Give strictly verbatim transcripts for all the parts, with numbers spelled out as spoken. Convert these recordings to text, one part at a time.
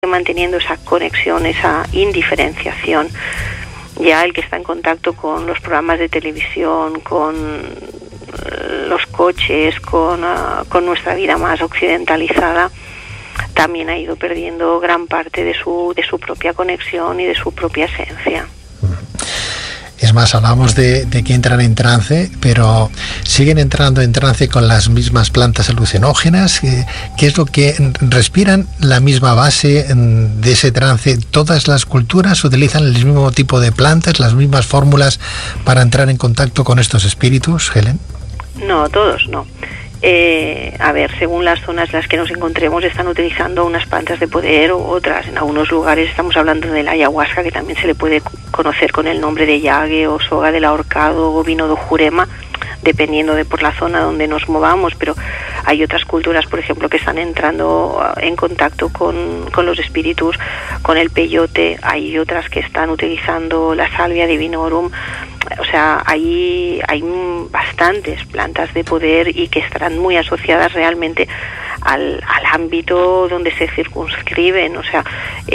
manteniendo esa conexión, esa indiferenciación. Ya el que está en contacto con los programas de televisión, con los coches, con, uh, con nuestra vida más occidentalizada, también ha ido perdiendo gran parte de su, de su propia conexión y de su propia esencia. Es más, hablamos de, de que entran en trance, pero siguen entrando en trance con las mismas plantas alucinógenas. ¿Qué, qué es lo que respiran? ¿La misma base de ese trance? ¿Todas las culturas utilizan el mismo tipo de plantas, las mismas fórmulas para entrar en contacto con estos espíritus, Helen? No, todos no. Eh, a ver, según las zonas en las que nos encontremos, están utilizando unas plantas de poder u otras. En algunos lugares estamos hablando de la ayahuasca, que también se le puede conocer con el nombre de yague o soga del ahorcado o vino de jurema, dependiendo de por la zona donde nos movamos. Pero hay otras culturas, por ejemplo, que están entrando en contacto con, con los espíritus, con el peyote. Hay otras que están utilizando la salvia divinorum. O sea, hay, hay bastantes plantas de poder y que estarán muy asociadas realmente al, al ámbito donde se circunscriben. O sea,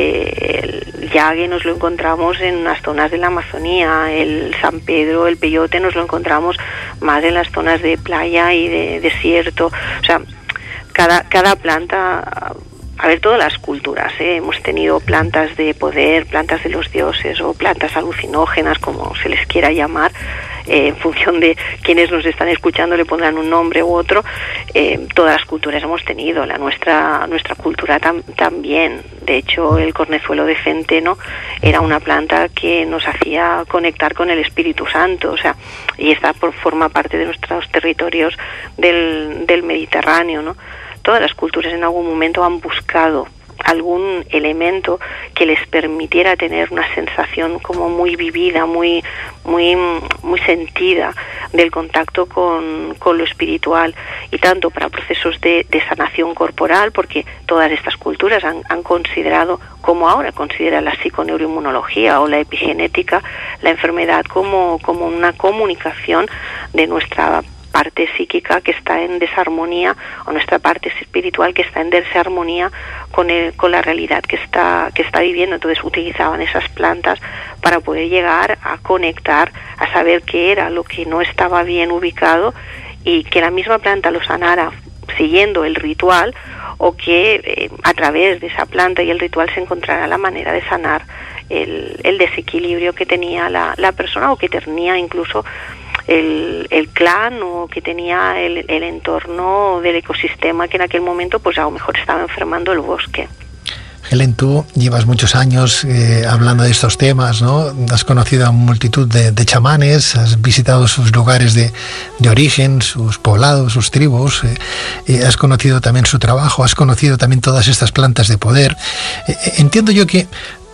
eh, el yague nos lo encontramos en las zonas de la Amazonía, el San Pedro, el peyote nos lo encontramos más en las zonas de playa y de desierto. O sea, cada, cada planta... A ver, todas las culturas, ¿eh? Hemos tenido plantas de poder, plantas de los dioses o plantas alucinógenas, como se les quiera llamar, eh, en función de quienes nos están escuchando le pondrán un nombre u otro. Eh, todas las culturas hemos tenido, la nuestra nuestra cultura tam, también. De hecho, el cornezuelo de centeno era una planta que nos hacía conectar con el Espíritu Santo, o sea, y esta por, forma parte de nuestros territorios del, del Mediterráneo, ¿no? Todas las culturas en algún momento han buscado algún elemento que les permitiera tener una sensación como muy vivida, muy muy muy sentida del contacto con, con lo espiritual, y tanto para procesos de, de sanación corporal, porque todas estas culturas han, han considerado, como ahora considera la psiconeuroinmunología o la epigenética, la enfermedad como, como una comunicación de nuestra parte psíquica que está en desarmonía, o nuestra parte espiritual que está en desarmonía con el, con la realidad que está que está viviendo. Entonces utilizaban esas plantas para poder llegar a conectar, a saber qué era lo que no estaba bien ubicado, y que la misma planta lo sanara siguiendo el ritual, o que eh, a través de esa planta y el ritual se encontrara la manera de sanar el, el desequilibrio que tenía la, la persona, o que tenía incluso El, el clan, o que tenía el, el entorno del ecosistema, que en aquel momento pues a lo mejor estaba enfermando el bosque. Helen, tú llevas muchos años eh, hablando de estos temas, ¿no? Has conocido a multitud de, de chamanes, has visitado sus lugares de, de origen, sus poblados, sus tribus, eh, eh, has conocido también su trabajo, has conocido también todas estas plantas de poder. Eh, entiendo yo que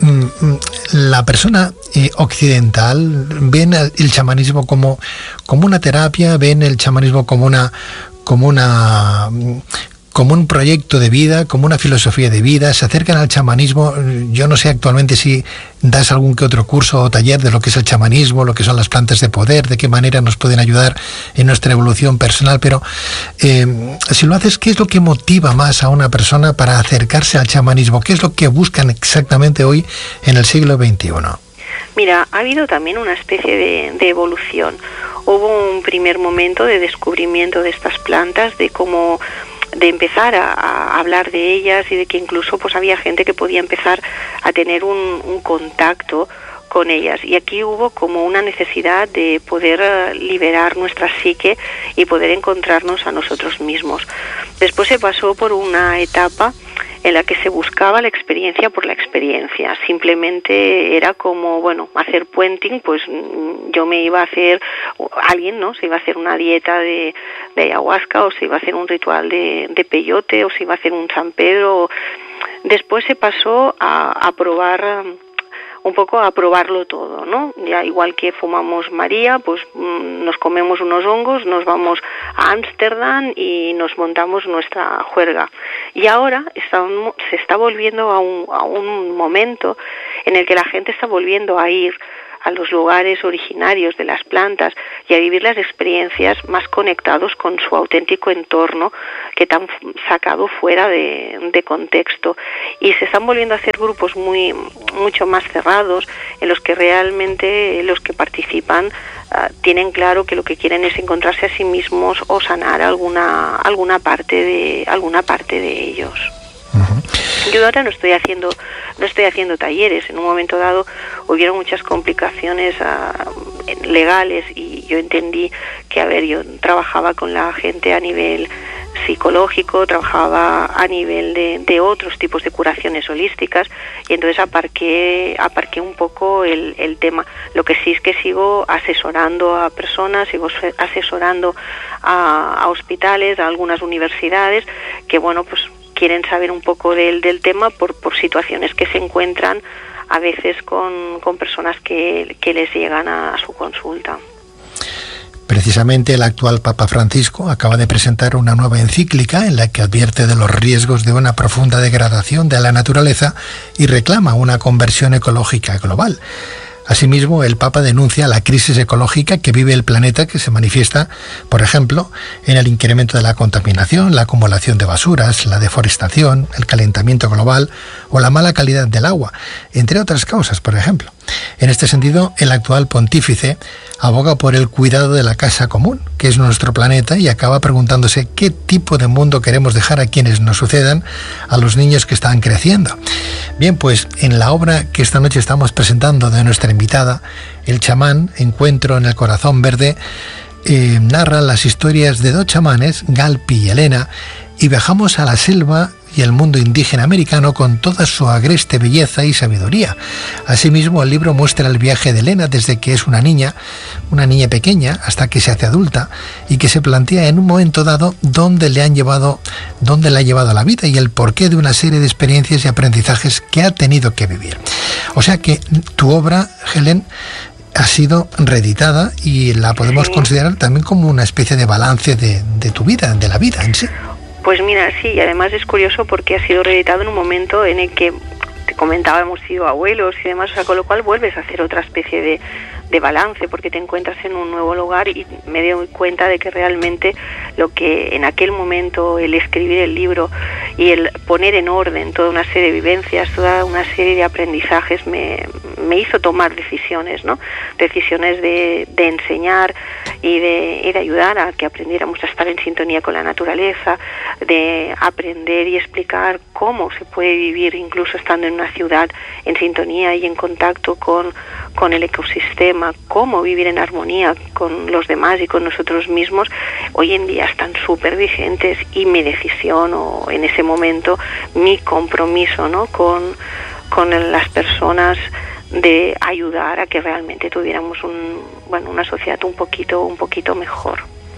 la persona eh, occidental ven el chamanismo como, como una terapia, ven el chamanismo como una como una como un proyecto de vida, como una filosofía de vida, se acercan al chamanismo. Yo no sé actualmente si das algún que otro curso o taller de lo que es el chamanismo, lo que son las plantas de poder, de qué manera nos pueden ayudar en nuestra evolución personal, pero eh, si lo haces, ¿qué es lo que motiva más a una persona para acercarse al chamanismo? ¿Qué es lo que buscan exactamente hoy en el siglo veintiuno? Mira, ha habido también una especie de, de evolución. Hubo un primer momento de descubrimiento de estas plantas, de cómo de empezar a, a hablar de ellas, y de que incluso pues había gente que podía empezar a tener un, un contacto con ellas. Y aquí hubo como una necesidad de poder uh, liberar nuestra psique y poder encontrarnos a nosotros mismos. Después se pasó por una etapa en la que se buscaba la experiencia por la experiencia. Simplemente era como, bueno, hacer puenting, pues yo me iba a hacer, alguien, ¿no? Se iba a hacer una dieta de, de ayahuasca, o se iba a hacer un ritual de, de peyote, o se iba a hacer un San Pedro. Después se pasó a, a probar, un poco a probarlo todo, ¿no? Ya igual que fumamos María, pues mmm, nos comemos unos hongos, nos vamos a Ámsterdam y nos montamos nuestra juerga. Y ahora está, se está volviendo a un, a un momento en el que la gente está volviendo a ir a los lugares originarios de las plantas y a vivir las experiencias más conectados con su auténtico entorno, que tan sacado fuera de, de contexto. Y se están volviendo a hacer grupos muy mucho más cerrados, en los que realmente los que participan uh, tienen claro que lo que quieren es encontrarse a sí mismos o sanar alguna alguna parte de alguna parte de ellos. Uh-huh. Yo ahora no estoy haciendo no estoy haciendo talleres. En un momento dado hubieron muchas complicaciones uh, legales y yo entendí que, a ver, yo trabajaba con la gente a nivel psicológico, trabajaba a nivel de, de otros tipos de curaciones holísticas, y entonces aparqué, aparqué un poco el, el tema. Lo que sí es que sigo asesorando a personas, sigo asesorando a, a hospitales, a algunas universidades, que bueno, pues quieren saber un poco del, del tema por, por situaciones que se encuentran a veces con, con personas que, que les llegan a, a su consulta. Precisamente el actual Papa Francisco acaba de presentar una nueva encíclica en la que advierte de los riesgos de una profunda degradación de la naturaleza y reclama una conversión ecológica global. Asimismo, el Papa denuncia la crisis ecológica que vive el planeta, que se manifiesta, por ejemplo, en el incremento de la contaminación, la acumulación de basuras, la deforestación, el calentamiento global o la mala calidad del agua, entre otras causas, por ejemplo. En este sentido, el actual pontífice aboga por el cuidado de la casa común, que es nuestro planeta, y acaba preguntándose qué tipo de mundo queremos dejar a quienes nos sucedan, a los niños que están creciendo. Bien, pues en la obra que esta noche estamos presentando de nuestra invitada, El chamán, Encuentro en el corazón verde, eh, narra las historias de dos chamanes, Galpi y Elena, y viajamos a la selva y el mundo indígena americano con toda su agreste belleza y sabiduría. Asimismo, el libro muestra el viaje de Elena desde que es una niña, una niña pequeña, hasta que se hace adulta, y que se plantea en un momento dado dónde le han llevado, dónde le ha llevado la vida y el porqué de una serie de experiencias y aprendizajes que ha tenido que vivir. O sea que tu obra, Helen, ha sido reeditada y la podemos sí. considerar también como una especie de balance de, de tu vida, de la vida en sí. Pues mira, sí, y además es curioso porque ha sido reeditado en un momento en el que, te comentaba, hemos sido abuelos y demás, o sea, con lo cual vuelves a hacer otra especie de, de balance, porque te encuentras en un nuevo lugar, y me doy cuenta de que realmente lo que en aquel momento, el escribir el libro y el poner en orden toda una serie de vivencias, toda una serie de aprendizajes, me, me hizo tomar decisiones, ¿no? Decisiones de, de enseñar y de, y de ayudar a que aprendiéramos a estar en sintonía con la naturaleza, de aprender y explicar cómo se puede vivir incluso estando en una ciudad en sintonía y en contacto con, con el ecosistema, cómo vivir en armonía con los demás y con nosotros mismos. Hoy en día están súper vigentes, y mi decisión, o en ese momento mi compromiso, ¿no?, con, con las personas, de ayudar a que realmente tuviéramos un, bueno, una sociedad un poquito, un poquito mejor.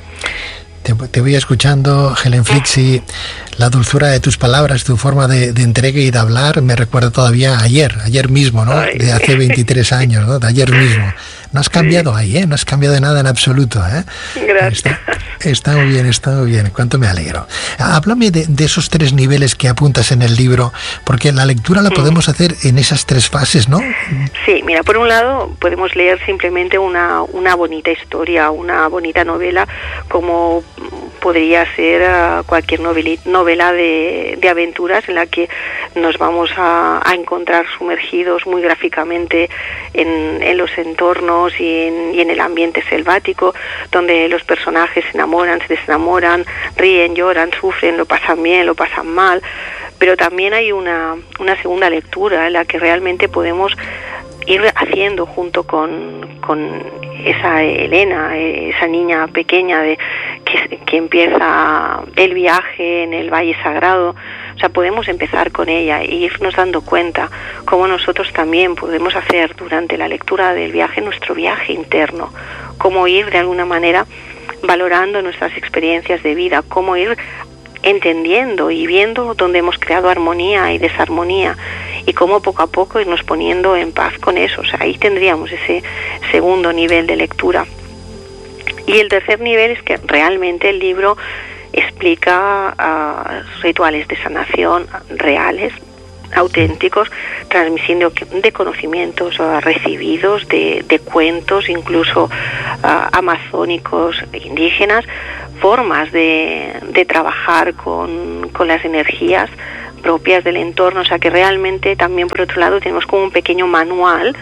Te, te voy escuchando, Helen Flix, y la dulzura de tus palabras, tu forma de, de entrega y de hablar me recuerda todavía a ayer, ayer mismo, ¿no? De hace veintitrés años, ¿no? De ayer mismo. No has cambiado ahí, ¿eh? No has cambiado de nada en absoluto, ¿eh? Gracias. Está, está muy bien, está muy bien. Cuánto me alegro. Háblame de, de esos tres niveles que apuntas en el libro, porque la lectura la podemos hacer en esas tres fases, ¿no? Sí, mira, por un lado podemos leer simplemente una, una bonita historia, una bonita novela, como podría ser uh, cualquier novela, novela de, de aventuras, en la que nos vamos a, a encontrar sumergidos muy gráficamente en, en los entornos y en, y en el ambiente selvático, donde los personajes se enamoran, se desenamoran, ríen, lloran, sufren, lo pasan bien, lo pasan mal. Pero también hay una, una segunda lectura en la que realmente podemos ir haciendo junto con, con esa Elena, esa niña pequeña de que, que empieza el viaje en el Valle Sagrado. O sea, podemos empezar con ella e irnos dando cuenta cómo nosotros también podemos hacer durante la lectura del viaje nuestro viaje interno, cómo ir de alguna manera valorando nuestras experiencias de vida, cómo ir entendiendo y viendo dónde hemos creado armonía y desarmonía, y cómo poco a poco irnos poniendo en paz con eso. O sea, ahí tendríamos ese segundo nivel de lectura. Y el tercer nivel es que realmente el libro explica uh, rituales de sanación reales, auténticos, transmisión de conocimientos uh, recibidos, de, de cuentos, incluso uh, amazónicos indígenas, formas de, de trabajar con, con las energías propias del entorno. O sea que realmente también, por otro lado, tenemos como un pequeño manual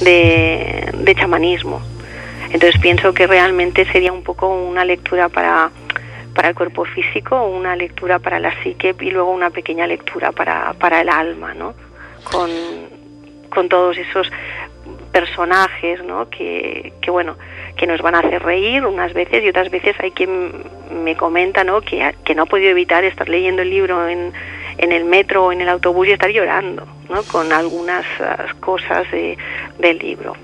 de, de chamanismo. Entonces pienso que realmente sería un poco una lectura para, para el cuerpo físico, una lectura para la psique y luego una pequeña lectura para, para el alma, ¿no? Con, con todos esos personajes, ¿no? Que, que bueno, que nos van a hacer reír unas veces, y otras veces hay quien me comenta, ¿no? Que, que no ha podido evitar estar leyendo el libro en, en el metro o en el autobús y estar llorando, ¿no? Con algunas uh, cosas de, del libro.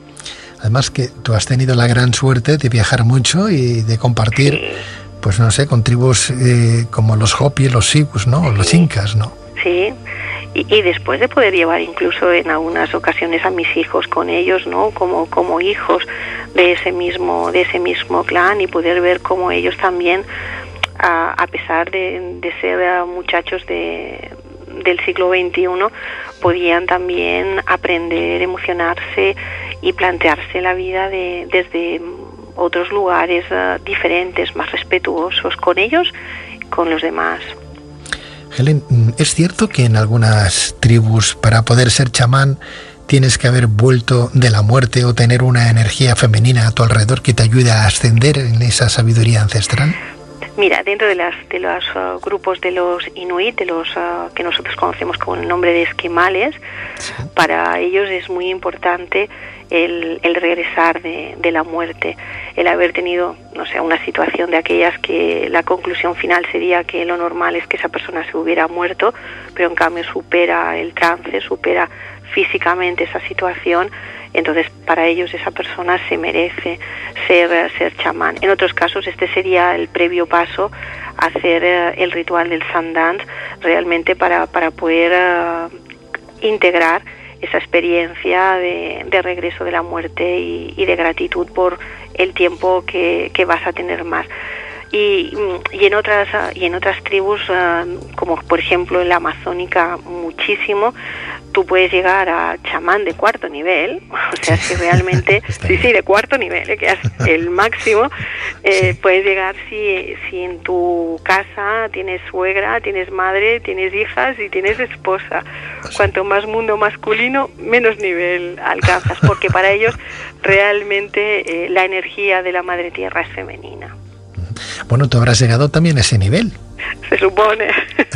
Además que tú has tenido la gran suerte de viajar mucho y de compartir, sí. pues no sé, con tribus eh, como los Hopi, los Sikus, ¿no? O los sí. Incas, ¿no? Sí, y, y después de poder llevar incluso en algunas ocasiones a mis hijos con ellos, ¿no? Como, como hijos de ese mismo, de ese mismo clan, y poder ver cómo ellos también, a, a pesar de, de ser muchachos de, del siglo veintiuno, podían también aprender, emocionarse y plantearse la vida de, desde otros lugares uh, diferentes, más respetuosos con ellos y con los demás. Helen, ¿es cierto que en algunas tribus para poder ser chamán tienes que haber vuelto de la muerte o tener una energía femenina a tu alrededor que te ayude a ascender en esa sabiduría ancestral? Mira, dentro de, las, de los uh, grupos de los inuit, de los uh, que nosotros conocemos con el nombre de esquimales, sí. para ellos es muy importante el, el regresar de, de la muerte, el haber tenido, no sé, una situación de aquellas que la conclusión final sería que lo normal es que esa persona se hubiera muerto, pero en cambio supera el trance, supera físicamente esa situación. Entonces, para ellos esa persona se merece ser, ser chamán. En otros casos, este sería el previo paso a hacer uh, el ritual del Sundance, realmente para, para poder uh, integrar esa experiencia de, de regreso de la muerte y, y de gratitud por el tiempo que, que vas a tener más. Y, y en otras y en otras tribus, uh, como por ejemplo en la amazónica, muchísimo, tú puedes llegar a chamán de cuarto nivel, o sea, si realmente, sí, sí, de cuarto nivel, ¿eh? Que es el máximo, eh, sí. Puedes llegar si, si en tu casa tienes suegra, tienes madre, tienes hijas y tienes esposa. Cuanto más mundo masculino, menos nivel alcanzas, porque para ellos realmente eh, la energía de la madre tierra es femenina. Bueno, tú habrás llegado también a ese nivel. Se supone.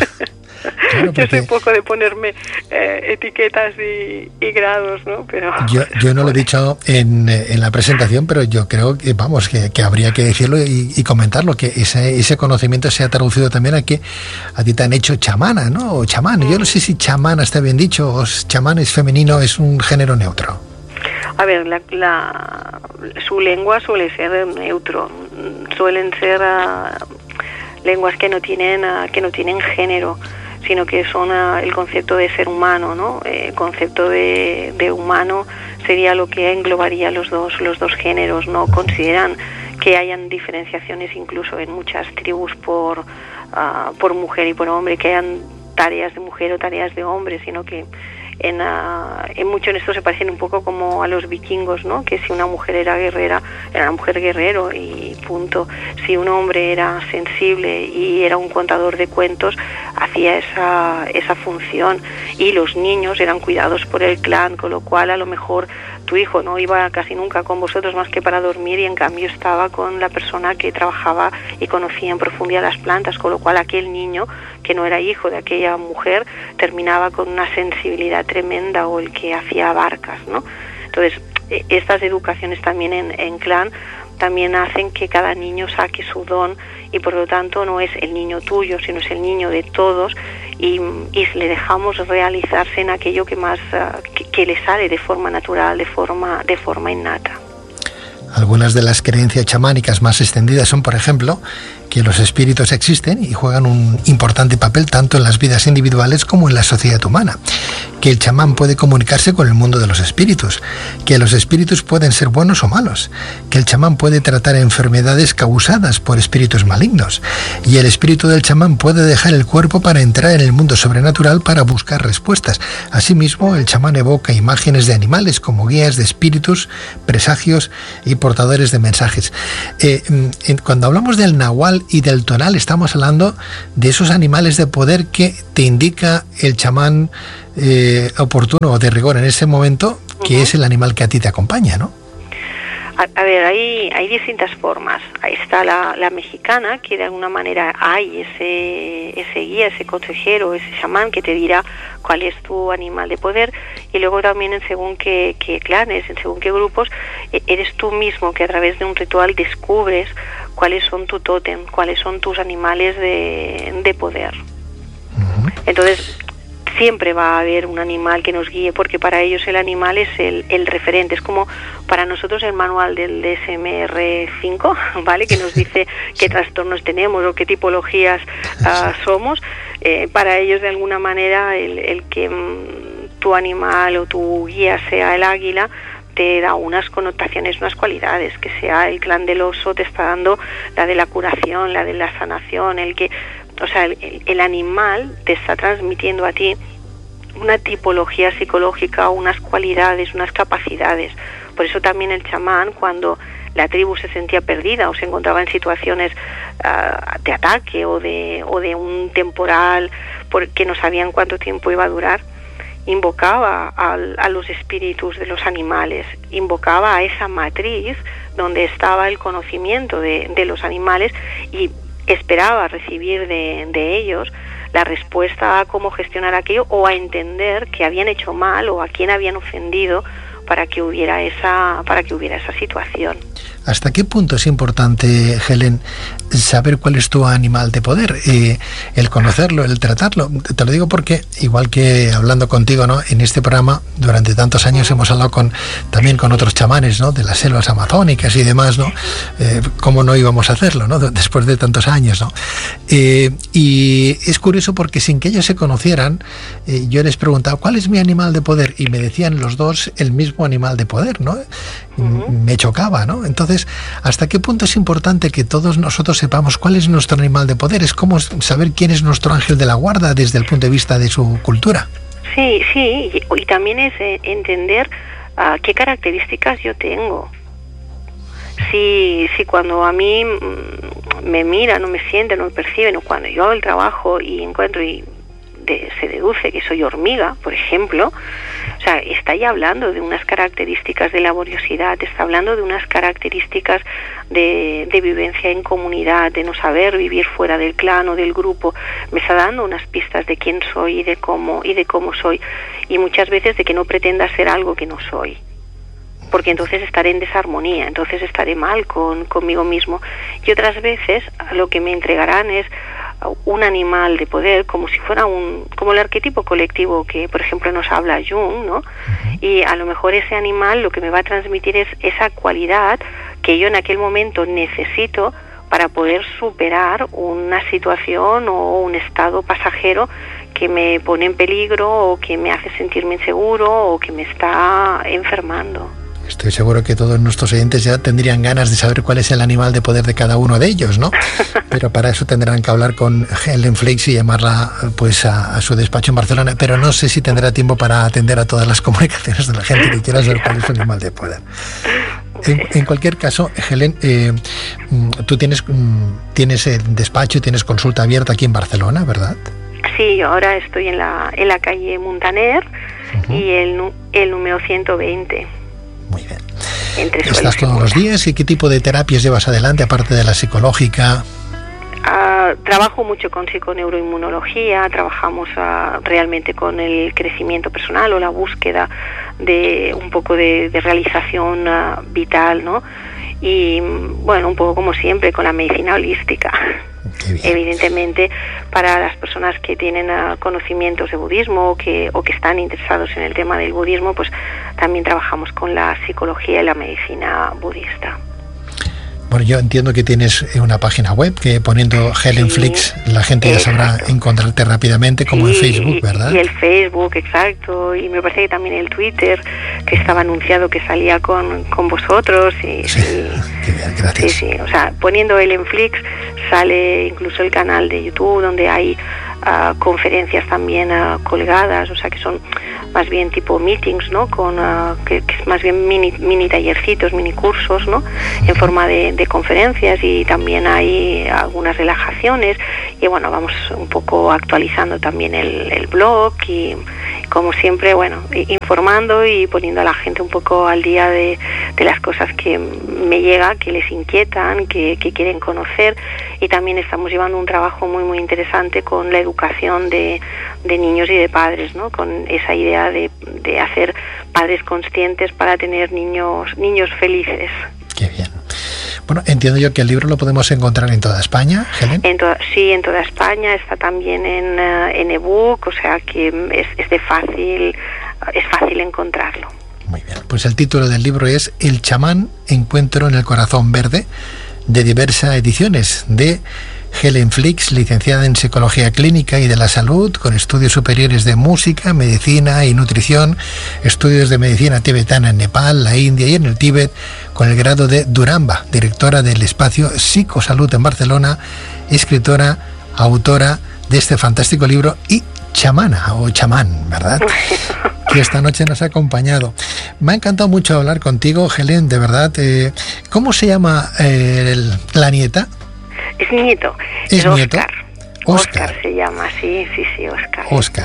Claro, porque... Yo soy poco de ponerme eh, etiquetas y, y grados, ¿no? Pero yo, yo no lo he dicho en, en la presentación, pero yo creo que, vamos, que, que habría que decirlo y, y comentarlo, que ese, ese conocimiento se ha traducido también a que a ti te han hecho chamana, ¿no? O chamán. Mm. Yo no sé si chamana está bien dicho, o chamán es femenino, es un género neutro. A ver, la, la, su lengua suele ser neutro, suelen ser uh, lenguas que no tienen uh, que no tienen género, sino que son uh, el concepto de ser humano, ¿no? El concepto de, de humano sería lo que englobaría los dos los dos géneros. No consideran que hayan diferenciaciones incluso en muchas tribus por uh, por mujer y por hombre, que hayan tareas de mujer o tareas de hombre, sino que En, uh, en mucho en esto se parecen un poco como a los vikingos, ¿no? Que si una mujer era guerrera, era una mujer guerrero y punto. Si un hombre era sensible y era un contador de cuentos, hacía esa, esa función. Y los niños eran cuidados por el clan, con lo cual a lo mejor tu hijo no iba casi nunca con vosotros más que para dormir, y en cambio estaba con la persona que trabajaba y conocía en profundidad las plantas, con lo cual aquel niño que no era hijo de aquella mujer terminaba con una sensibilidad tremenda, o el que hacía barcas, ¿no? Entonces, estas educaciones también en, en clan también hacen que cada niño saque su don, y por lo tanto no es el niño tuyo, sino es el niño de todos, y, y le dejamos realizarse en aquello que más uh, que, que le sale de forma natural, de forma de forma innata. Algunas de las creencias chamánicas más extendidas son, por ejemplo, que los espíritus existen y juegan un importante papel tanto en las vidas individuales como en la sociedad humana, que el chamán puede comunicarse con el mundo de los espíritus, que los espíritus pueden ser buenos o malos, que el chamán puede tratar enfermedades causadas por espíritus malignos, y el espíritu del chamán puede dejar el cuerpo para entrar en el mundo sobrenatural para buscar respuestas. Asimismo, el chamán evoca imágenes de animales como guías de espíritus, presagios y portadores de mensajes. Eh, cuando hablamos del nahual y del tonal, estamos hablando de esos animales de poder que te indica el chamán eh, oportuno o de rigor en ese momento, que uh-huh. es el animal que a ti te acompaña, ¿no? A, a ver, hay, hay distintas formas. Ahí está la, la mexicana, que de alguna manera hay ese, ese guía, ese consejero, ese chamán que te dirá cuál es tu animal de poder, y luego también en según qué, qué clanes, en según qué grupos, eres tú mismo que a través de un ritual descubres cuáles son tu tótem, cuáles son tus animales de, de poder. Uh-huh. Entonces, siempre va a haber un animal que nos guíe, porque para ellos el animal es el, el referente. Es como para nosotros el manual del D S M R cinco, ¿vale? Que nos dice qué trastornos tenemos o qué tipologías uh, somos. Eh, para ellos, de alguna manera, el, el que mm, tu animal o tu guía sea el águila te da unas connotaciones, unas cualidades. Que sea el clan del oso te está dando la de la curación, la de la sanación, el que... O sea, el, el animal te está transmitiendo a ti una tipología psicológica, unas cualidades, unas capacidades. Por eso también el chamán, cuando la tribu se sentía perdida o se encontraba en situaciones uh, de ataque o de, o de un temporal porque no sabían cuánto tiempo iba a durar, invocaba a, a los espíritus de los animales, invocaba a esa matriz donde estaba el conocimiento de, de los animales, y esperaba recibir de, de ellos la respuesta a cómo gestionar aquello, o a entender que habían hecho mal o a quién habían ofendido para que hubiera esa para que hubiera esa situación. ¿Hasta qué punto es importante, Helen, saber cuál es tu animal de poder? Eh, el conocerlo, el tratarlo. Te lo digo porque, igual que hablando contigo, ¿no? En este programa, durante tantos años hemos hablado con también con otros chamanes, ¿no? De las selvas amazónicas y demás, ¿no? Eh, ¿Cómo no íbamos a hacerlo, ¿no? Después de tantos años, ¿no? Eh, y es curioso porque sin que ellos se conocieran, eh, yo les preguntaba, ¿cuál es mi animal de poder? Y me decían los dos el mismo animal de poder, ¿no? Uh-huh. Me chocaba, ¿no? Entonces, ¿hasta qué punto es importante que todos nosotros sepamos cuál es nuestro animal de poder? Es como saber quién es nuestro ángel de la guarda desde el punto de vista de su cultura. Sí, sí, y, y también es eh, entender uh, qué características yo tengo. Si, si cuando a mí mm, me miran, no me sienten, no me perciben, o cuando yo hago el trabajo y encuentro y de, se deduce que soy hormiga, por ejemplo, o sea, está ya hablando de unas características de laboriosidad, está hablando de unas características de, de vivencia en comunidad, de no saber vivir fuera del clan o del grupo. Me está dando unas pistas de quién soy y de cómo y de cómo soy, y muchas veces de que no pretenda ser algo que no soy, porque entonces estaré en desarmonía, entonces estaré mal con conmigo mismo. Y otras veces lo que me entregarán es un animal de poder, como si fuera un, como el arquetipo colectivo que, por ejemplo, nos habla Jung, ¿no? Uh-huh. Y a lo mejor ese animal lo que me va a transmitir es esa cualidad que yo en aquel momento necesito para poder superar una situación o un estado pasajero que me pone en peligro o que me hace sentirme inseguro o que me está enfermando. Estoy seguro que todos nuestros oyentes ya tendrían ganas de saber cuál es el animal de poder de cada uno de ellos, ¿no? Pero para eso tendrán que hablar con Helen Flakes y llamarla pues a, a su despacho en Barcelona. Pero no sé si tendrá tiempo para atender a todas las comunicaciones de la gente que quiera saber cuál es su animal de poder. En, en cualquier caso, Helen, eh, tú tienes, tienes el despacho, tienes consulta abierta aquí en Barcelona, ¿verdad? Sí, yo ahora estoy en la, en la calle Montaner, uh-huh. y el, el número ciento veinte. Muy bien. ¿Estás todos los días? ¿Y qué tipo de terapias llevas adelante, aparte de la psicológica? Uh, trabajo mucho con psiconeuroinmunología, trabajamos uh, realmente con el crecimiento personal o la búsqueda de un poco de, de realización uh, vital, ¿no? Y bueno, un poco como siempre con la medicina holística. Evidentemente, para las personas que tienen uh, conocimientos de budismo o que, o que están interesados en el tema del budismo, pues también trabajamos con la psicología y la medicina budista. Bueno, yo entiendo que tienes una página web que poniendo Helen Sí, Flix la gente ya sabrá exacto. encontrarte rápidamente, como Sí, en Facebook, ¿verdad? Y el Facebook, exacto, y me parece que también el Twitter, que estaba anunciado que salía con, con vosotros. Y, Sí, y- qué bien, gracias. Sí, sí, o sea, poniendo Helen Flix sale incluso el canal de YouTube donde hay uh, conferencias también uh, colgadas, o sea, que son más bien tipo meetings, ¿no? Con uh, que, que es más bien mini mini tallercitos, mini cursos, ¿no? En forma de, de conferencias, y también hay algunas relajaciones, y bueno, vamos un poco actualizando también el, el blog, y como siempre, bueno, informando y poniendo a la gente un poco al día de, de las cosas que me llega, que les inquietan, que, que quieren conocer. Y también estamos llevando un trabajo muy muy interesante con la educación de, de niños y de padres, ¿no? Con esa idea de, de hacer padres conscientes para tener niños niños felices. Qué bien. Bueno, entiendo yo que el libro lo podemos encontrar en toda España, Helen. En toda, sí, en toda España, está también en, uh, en ebook, o sea que es, es de fácil, es fácil encontrarlo. Muy bien. Pues el título del libro es El chamán, encuentro en el corazón verde, de Diversa Ediciones, de Helen Flix, licenciada en Psicología Clínica y de la Salud, con estudios superiores de música, medicina y nutrición, estudios de medicina tibetana en Nepal, la India y en el Tíbet, con el grado de Duramba, directora del espacio Psicosalud en Barcelona, escritora, autora de este fantástico libro y chamana o chamán, ¿verdad? Que esta noche nos ha acompañado. Me ha encantado mucho hablar contigo, Helen, de verdad. Eh, ¿Cómo se llama eh, el, la nieta? Es nieto, ¿Es es nieto? Oscar. Oscar. Oscar se llama, sí, sí, sí, Oscar. Oscar.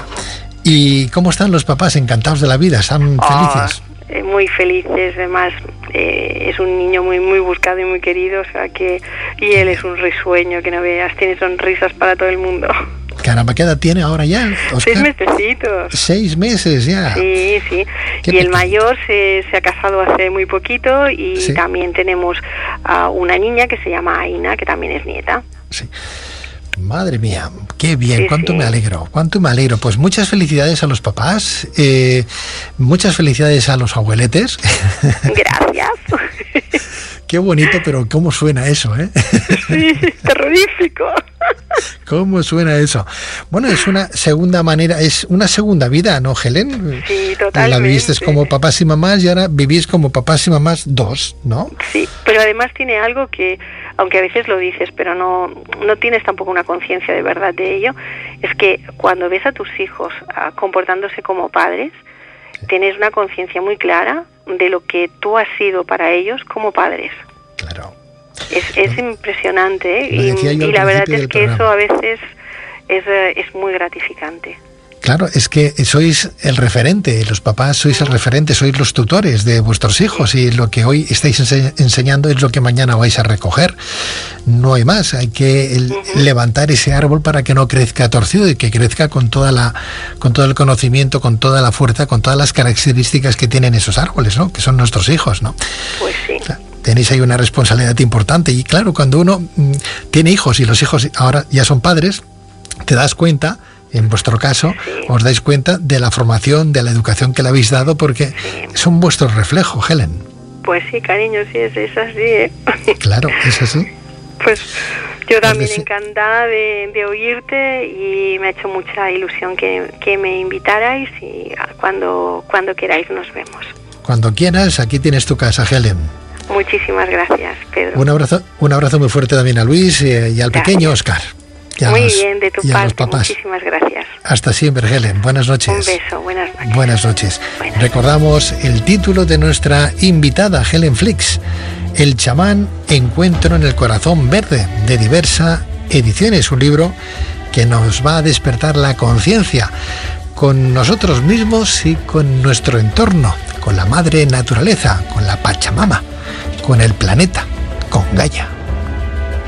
¿Y cómo están los papás? Encantados de la vida, ¿están Oh, felices? eh, muy felices, además eh, es un niño muy muy buscado y muy querido, o sea que, y él es un risueño que no veas, tiene sonrisas para todo el mundo. Caramba, ¿qué edad tiene ahora ya, Oscar? Seis mesecitos. Seis meses ya. Sí, sí. Qué Y el pequeño. mayor se, se ha casado hace muy poquito, y Sí. también tenemos a una niña que se llama Aina, que también es nieta. Sí. Madre mía, qué bien, Sí, cuánto sí. me alegro, cuánto me alegro. Pues muchas felicidades a los papás, eh, muchas felicidades a los abueletes. Gracias. Qué bonito, pero cómo suena eso, ¿eh? Sí, terrorífico. ¿Cómo suena eso? Bueno, es una segunda manera, es una segunda vida, ¿no, Helen? Sí, La totalmente. viviste como papás y mamás y ahora vivís como papás y mamás dos, ¿no? Sí, pero además tiene algo que, aunque a veces lo dices, pero no, no tienes tampoco una conciencia de verdad de ello, es que cuando ves a tus hijos uh, comportándose como padres, tienes una conciencia muy clara de lo que tú has sido para ellos como padres. Claro. Es, es impresionante, ¿eh? Lo y, decía yo al y la verdad principio es del que programa. eso a veces es, eh, es muy gratificante. Claro, es que sois el referente, los papás sois el referente, sois los tutores de vuestros hijos y lo que hoy estáis ense- enseñando es lo que mañana vais a recoger. No hay más, hay que el- Ujú. levantar ese árbol para que no crezca torcido y que crezca con toda la, con todo el conocimiento, con toda la fuerza, con todas las características que tienen esos árboles, ¿no? Que son nuestros hijos, ¿no? Pues sí. Claro, tenéis ahí una responsabilidad importante y claro, cuando uno mm, tiene hijos y los hijos ahora ya son padres, te das cuenta. En vuestro caso, Sí. os dais cuenta de la formación, de la educación que le habéis dado, porque Sí. son vuestros reflejos, Helen. Pues sí, cariño, sí, es, es así, ¿eh? Claro, es así. Pues yo también Pues sí. encantada de, de oírte, y me ha hecho mucha ilusión que, que me invitarais, y cuando, cuando queráis nos vemos. Cuando quieras, aquí tienes tu casa, Helen. Muchísimas gracias, Pedro. Un abrazo, un abrazo muy fuerte también a Luis eh, y al Gracias. pequeño Oscar. Y a Muy los- bien, de tu y a los parte, papás. muchísimas gracias. Hasta siempre, Helen. Buenas noches. Un beso, buenas noches. Buenas noches. Buenas Recordamos el título de nuestra invitada, Helen Flix, El chamán, encuentro en el corazón verde, de Diversa Ediciones, un libro que nos va a despertar la conciencia con nosotros mismos y con nuestro entorno, con la madre naturaleza, con la Pachamama, con el planeta, con Gaia.